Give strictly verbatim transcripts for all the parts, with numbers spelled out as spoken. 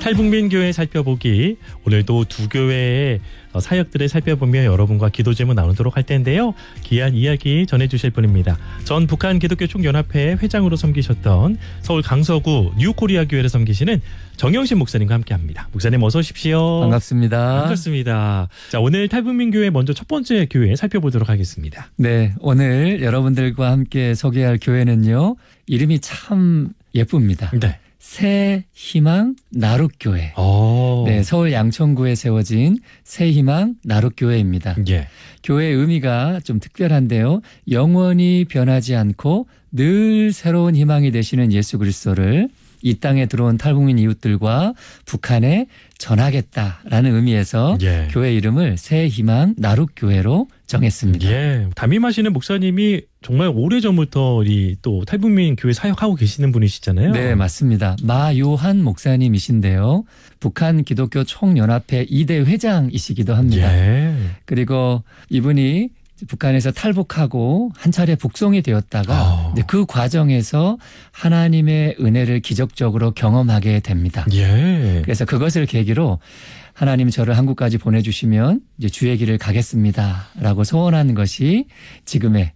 탈북민 교회 살펴보기, 오늘도 두 교회의 사역들을 살펴보며 여러분과 기도 제목 나누도록 할 텐데요. 귀한 이야기 전해주실 분입니다. 전 북한 기독교 총연합회 회장으로 섬기셨던 서울 강서구 뉴코리아 교회를 섬기시는 정영신 목사님과 함께합니다. 목사님 어서 오십시오. 반갑습니다. 반갑습니다. 자, 오늘 탈북민 교회 먼저 첫 번째 교회 살펴보도록 하겠습니다. 네, 오늘 여러분들과 함께 소개할 교회는요, 이름이 참 예쁩니다. 네. 새 희망 나룻교회. 오. 네, 서울 양천구에 세워진 새 희망 나룻교회입니다. 예. 교회의 의미가 좀 특별한데요. 영원히 변하지 않고 늘 새로운 희망이 되시는 예수 그리스도를 이 땅에 들어온 탈북민 이웃들과 북한에 전하겠다라는 의미에서 예. 교회 이름을 새 희망 나룻교회로 정했습니다. 예. 담임하시는 목사님이 정말 오래전부터 이 또 탈북민 교회 사역하고 계시는 분이시잖아요. 네, 맞습니다. 마요한 목사님이신데요. 북한 기독교 총연합회 이 대 회장이시기도 합니다. 예. 그리고 이분이 북한에서 탈북하고 한 차례 북송이 되었다가 오. 그 과정에서 하나님의 은혜를 기적적으로 경험하게 됩니다. 예. 그래서 그것을 계기로 하나님 저를 한국까지 보내주시면 이제 주의 길을 가겠습니다라고 소원한 것이 지금의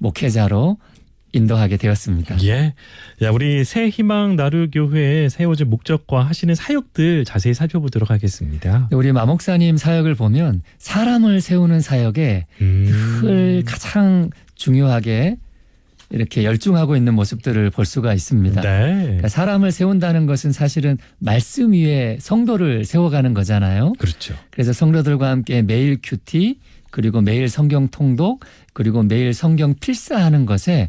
목회자로 인도하게 되었습니다. 예. 자, 우리 새 희망 나루교회에 세워진 목적과 하시는 사역들 자세히 살펴보도록 하겠습니다. 우리 마 목사님 사역을 보면 사람을 세우는 사역에 음. 늘 가장 중요하게 이렇게 열중하고 있는 모습들을 볼 수가 있습니다. 네. 그러니까 사람을 세운다는 것은 사실은 말씀 위에 성도를 세워가는 거잖아요. 그렇죠. 그래서 성도들과 함께 매일 큐티, 그리고 매일 성경 통독, 그리고 매일 성경 필사하는 것에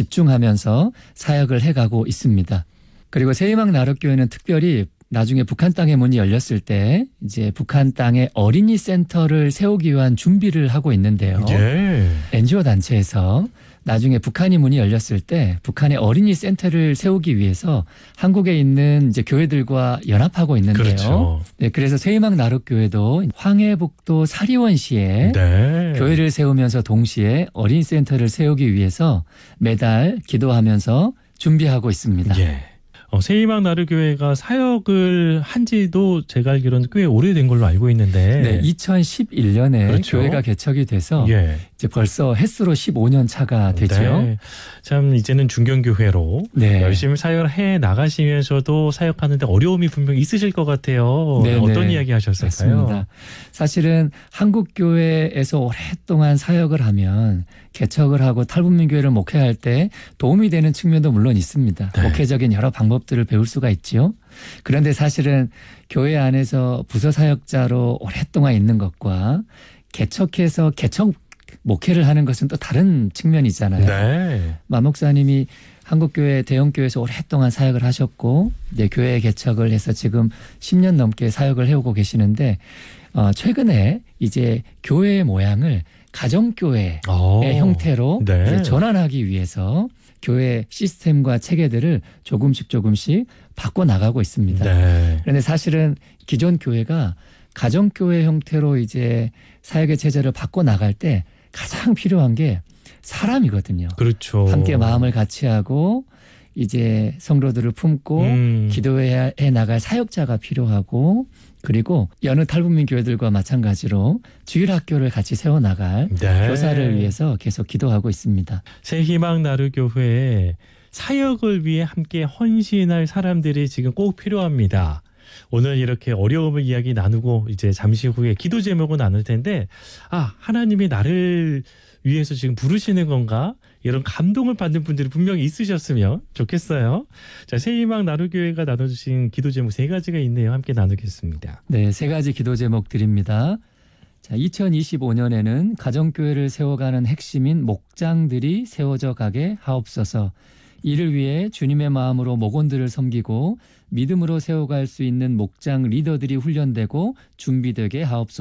집중하면서 사역을 해가고 있습니다. 그리고 새희망 나룻교회는 특별히 나중에 북한 땅의 문이 열렸을 때 이제 북한 땅에 어린이 센터를 세우기 위한 준비를 하고 있는데요. 예. 엔지오 단체에서 나중에 북한이 문이 열렸을 때 북한의 어린이 센터를 세우기 위해서 한국에 있는 이제 교회들과 연합하고 있는데요. 그렇죠. 네, 그래서 새희망 나룻교회도 황해북도 사리원시에 네. 교회를 세우면서 동시에 어린이 센터를 세우기 위해서 매달 기도하면서 준비하고 있습니다. 예. 어, 새희망 나루교회가 사역을 한 지도 제가 알기로는 꽤 오래된 걸로 알고 있는데. 네, 이천십일 년에 그렇죠. 교회가 개척이 돼서 예. 이제 벌써 햇수로 십오 년 차가 되죠. 네. 참 이제는 중견교회로 네. 열심히 사역을 해 나가시면서도 사역하는데 어려움이 분명히 있으실 것 같아요. 네, 어떤 네. 이야기 하셨을까요? 맞습니다. 사실은 한국 교회에서 오랫동안 사역을 하면 개척을 하고 탈북민 교회를 목회할 때 도움이 되는 측면도 물론 있습니다. 네. 목회적인 여러 방법들을 배울 수가 있지요. 그런데 사실은 교회 안에서 부서 사역자로 오랫동안 있는 것과 개척해서 개척 목회를 하는 것은 또 다른 측면이잖아요. 네. 마 목사님이 한국교회 대형교회에서 오랫동안 사역을 하셨고 이제 교회 개척을 해서 지금 십 년 넘게 사역을 해오고 계시는데 어, 최근에 이제 교회의 모양을 가정교회의 오. 형태로 네. 이제 전환하기 위해서 교회 시스템과 체계들을 조금씩 조금씩 바꿔나가고 있습니다. 네. 그런데 사실은 기존 교회가 가정교회 형태로 이제 사역의 체제를 바꿔나갈 때 가장 필요한 게 사람이거든요. 그렇죠. 함께 마음을 같이 하고 이제 성도들을 품고 음. 기도해 나갈 사역자가 필요하고 그리고 여느 탈북민 교회들과 마찬가지로 주일학교를 같이 세워나갈 네. 교사를 위해서 계속 기도하고 있습니다. 새희망 나루교회에 사역을 위해 함께 헌신할 사람들이 지금 꼭 필요합니다. 오늘 이렇게 어려움을 이야기 나누고 이제 잠시 후에 기도 제목을 나눌 텐데 아 하나님이 나를 위해서 지금 부르시는 건가? 이런 감동을 받는 분들이 분명히 있으셨으면 좋겠어요. 자, 새희망 나루교회가 나눠주신 기도 제목 세 가지가 있네요. 함께 나누겠습니다. 네, 세 가지 기도 제목 드립니다. 자, 이천이십오 년에는 가정교회를 세워가는 핵심인 목장들이 세워져 가게 하옵소서. 이를 위해 주님의 마음으로 목원들을 섬기고 믿음으로 세워갈 수 있는 목장 리더들이 훈련되고 준비되게 하옵소서.